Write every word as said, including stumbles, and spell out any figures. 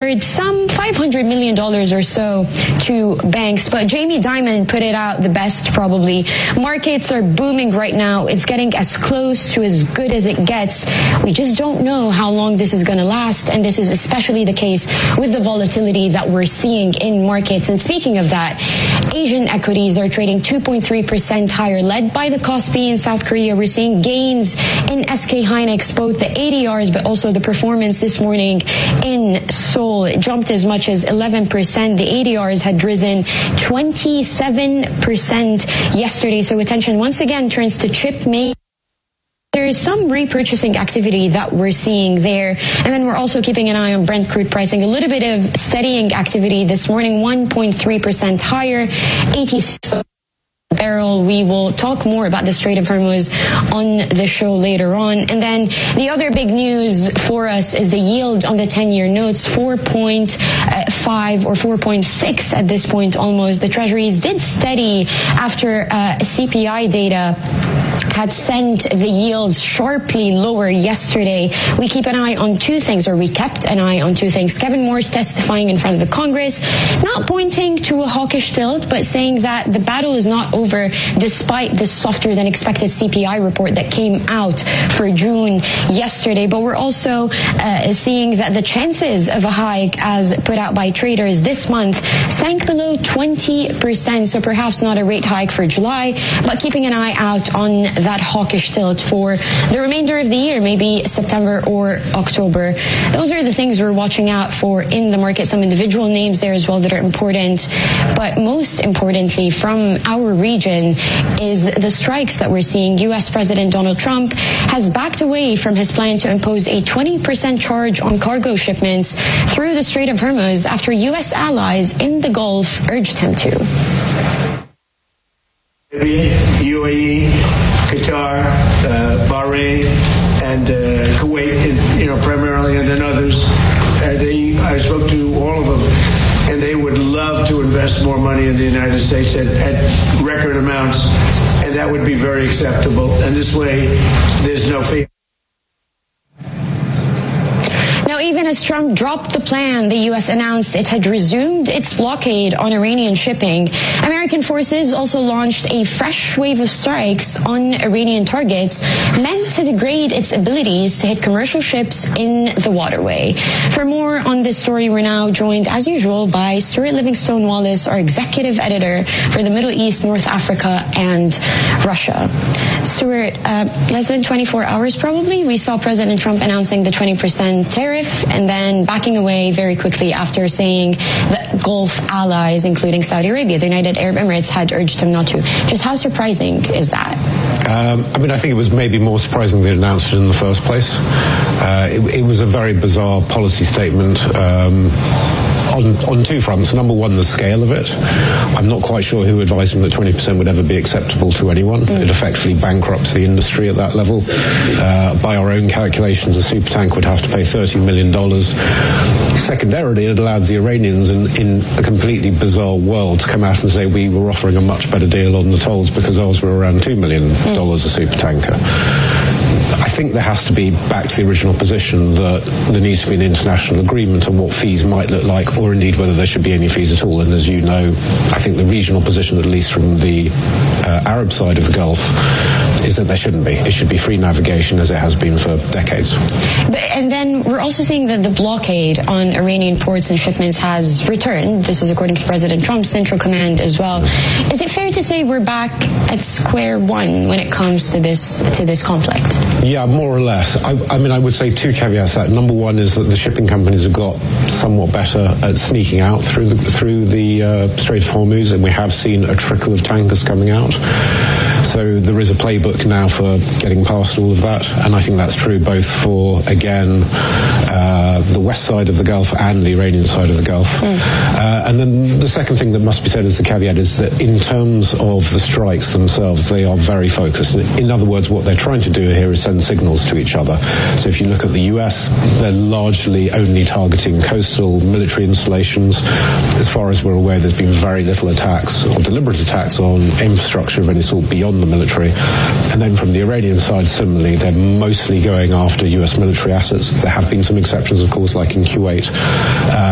some five hundred million dollars or so to banks, but Jamie Dimon put it out the best probably. Markets are booming right now. It's getting as close to as good as it gets. We just don't know how long this is going to last, and this is especially the case with the volatility that we're seeing in markets. And speaking of that, Asian equities are trading two point three percent higher, led by the Kospi in South Korea. We're seeing gains in S K Hynix, both the A D Rs but also the performance this morning in Seoul. It jumped as much as eleven percent. The A D Rs had risen twenty-seven percent yesterday. So attention once again turns to chip makers. There is some repurchasing activity that we're seeing there. And then we're also keeping an eye on Brent crude pricing. A little bit of steadying activity this morning, one point three percent higher, eighty-six barrel. We will talk more about the Strait of Hormuz on the show later on. And then the other big news for us is the yield on the ten-year notes, four point five or four point six at this point almost. The Treasuries did steady after uh, C P I data had sent the yields sharply lower yesterday. We keep an eye on two things, or we kept an eye on two things. Kevin Moore testifying in front of the Congress, not pointing to a hawkish tilt, but saying that the battle is not over despite the softer than expected C P I report that came out for June yesterday. But we're also uh, seeing that the chances of a hike, as put out by traders this month, sank below twenty percent. So perhaps not a rate hike for July, but keeping an eye out on that hawkish tilt for the remainder of the year, maybe September or October. Those are the things we're watching out for in the market. Some individual names there as well that are important. But most importantly, from our region is the strikes that we're seeing. U S President Donald Trump has backed away from his plan to impose a twenty percent charge on cargo shipments through the Strait of Hormuz after U S allies in the Gulf urged him to. U A E, Qatar, uh, Bahrain, and uh, Kuwait, and, you know, primarily, and then others. Uh, they, I spoke to all of them, and they would love to invest more money in the United States at, at record amounts, and that would be very acceptable. And this way, there's no fee. Now, even as Trump dropped the plan, the U S announced it had resumed its blockade on Iranian shipping. American forces also launched a fresh wave of strikes on Iranian targets meant to degrade its abilities to hit commercial ships in the waterway. For more on this story, we're now joined, as usual, by Stuart Livingstone Wallace, our executive editor for the Middle East, North Africa, and Russia. Stuart, uh, less than twenty-four hours probably, we saw President Trump announcing the twenty percent tariff and then backing away very quickly after saying that Gulf allies, including Saudi Arabia, the United Arab Emirates, had urged him not to. Just how surprising is that? Um, I mean, I think it was maybe more surprising they announced it in the first place. Uh, it, it was a very bizarre policy statement. Um, On, on two fronts. Number one, the scale of it. I'm not quite sure who advised him that twenty percent would ever be acceptable to anyone. Mm. It effectively bankrupts the industry at that level. Uh, by our own calculations, a supertanker would have to pay thirty million dollars. Secondarily, it allowed the Iranians in, in a completely bizarre world to come out and say we were offering a much better deal on the tolls because ours were around two million dollars mm. a supertanker. I think there has to be back to the original position that there needs to be an international agreement on what fees might look like, or indeed whether there should be any fees at all. And as you know, I think the regional position, at least from the uh, Arab side of the Gulf, is that there shouldn't be. It should be free navigation as it has been for decades. But, and then we're also seeing that the blockade on Iranian ports and shipments has returned. This is according to President Trump's Central Command as well. Is it fair to say we're back at square one when it comes to this to this conflict? Yeah, more or less. I, I mean, I would say two caveats to that. Number one is that the shipping companies have got somewhat better at sneaking out through the, through the uh, Strait of Hormuz, and we have seen a trickle of tankers coming out. So there is a playbook now for getting past all of that, and I think that's true both for, again, uh, the west side of the Gulf and the Iranian side of the Gulf. Mm. Uh, and then the second thing that must be said as the caveat is that in terms of the strikes themselves, they are very focused. In other words, what they're trying to do here is send signals to each other. So if you look at the U S, they're largely only targeting coastal military installations. As far as we're aware, there's been very little attacks or deliberate attacks on infrastructure of any sort beyond the military. And then from the Iranian side, similarly, they're mostly going after U S military assets. There have been some exceptions, of course, like in Kuwait. Uh,